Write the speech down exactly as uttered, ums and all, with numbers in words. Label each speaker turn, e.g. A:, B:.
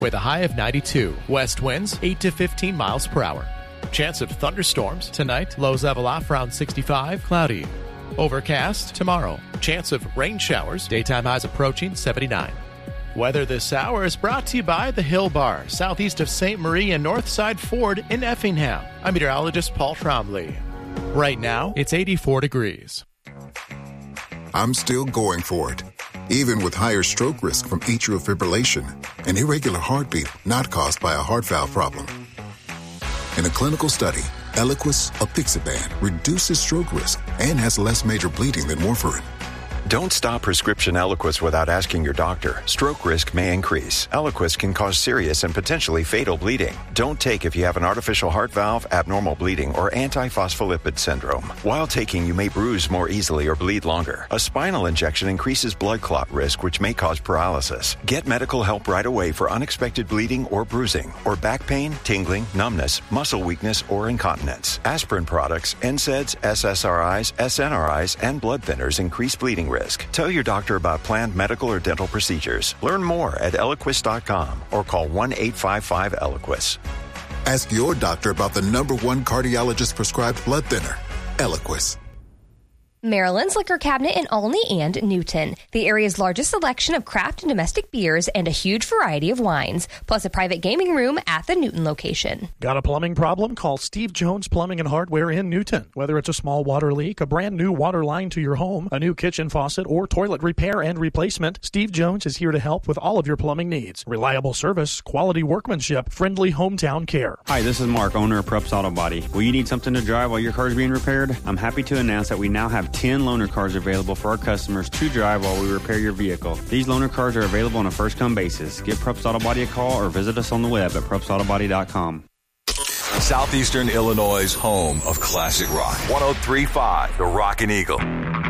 A: with a high of ninety-two. West winds eight to fifteen miles per hour. Chance of thunderstorms tonight. Lows level off around sixty-five. Cloudy. Overcast tomorrow. Chance of rain showers. Daytime highs approaching seventy-nine. Weather this hour is brought to you by the Hill Bar, southeast of Saint Marie and Northside Ford in Effingham. I'm meteorologist Paul Trombley. Right now, it's eighty-four degrees.
B: I'm still going for it, even with higher stroke risk from atrial fibrillation, an irregular heartbeat not caused by a heart valve problem. In a clinical study, Eliquis, apixaban, reduces stroke risk and has less major bleeding than warfarin.
C: Don't stop prescription Eliquis without asking your doctor. Stroke risk may increase. Eliquis can cause serious and potentially fatal bleeding. Don't take if you have an artificial heart valve, abnormal bleeding, or antiphospholipid syndrome. While taking, you may bruise more easily or bleed longer. A spinal injection increases blood clot risk, which may cause paralysis. Get medical help right away for unexpected bleeding or bruising, or back pain, tingling, numbness, muscle weakness, or incontinence. Aspirin products, N SAIDs, S S R Is, S N R Is, and blood thinners increase bleeding risk. Tell your doctor about planned medical or dental procedures. Learn more at Eliquis dot com or call one eight five five Eliquis.
B: Ask your doctor about the number one cardiologist prescribed blood thinner, Eliquis.
D: Maryland's Liquor Cabinet in Olney and Newton. The area's largest selection of craft and domestic beers and a huge variety of wines, plus a private gaming room at the Newton location.
E: Got a plumbing problem? Call Steve Jones Plumbing and Hardware in Newton. Whether it's a small water leak, a brand new water line to your home, a new kitchen faucet, or toilet repair and replacement, Steve Jones is here to help with all of your plumbing needs. Reliable service, quality workmanship, friendly hometown care.
F: Hi, this is Mark, owner of Preps Auto Body. Will you need something to drive while your car is being repaired? I'm happy to announce that we now have ten loaner cars available for our customers to drive while we repair your vehicle. These loaner cars are available on a first-come basis. Give Preps Auto Body a call or visit us on the web at preps auto body dot com.
G: Southeastern Illinois' home of classic rock. one oh three point five, The Rockin' Eagle.